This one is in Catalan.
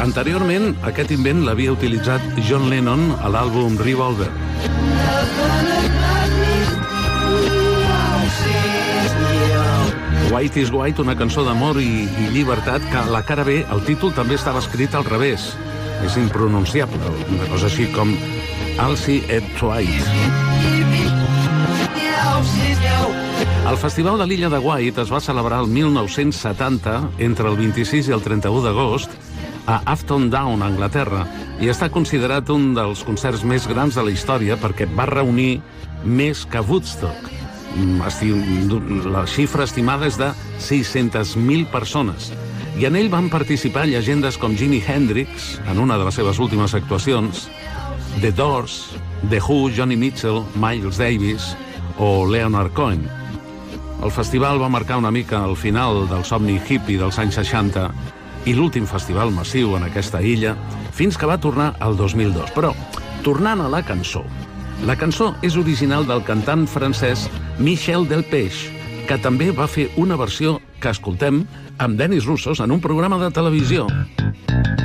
Anteriorment, aquest invent l'havia utilitzat John Lennon a l'àlbum Revolver. White is White, una cançó d'amor i llibertat, que a la cara B el títol també estava escrit al revés. És impronunciable, una cosa així com Alcy et White. El Festival de l'Illa de White es va celebrar el 1970, entre el 26 i el 31 d'agost, a Afton Down, a Anglaterra, i està considerat un dels concerts més grans de la història perquè va reunir més que Woodstock. La xifra estimada és de 600.000 persones. I en ell van participar llegendes com Jimi Hendrix, en una de les seves últimes actuacions, The Doors, The Who, Joni Mitchell, Miles Davis o Leonard Cohen. El festival va marcar una mica el final del somni hippie dels anys 60 i l'últim festival massiu en aquesta illa, fins que va tornar al 2002. Però, tornant a la cançó és original del cantant francès Michel Delpech, que també va fer una versió que escoltem amb Denis Roussos en un programa de televisió.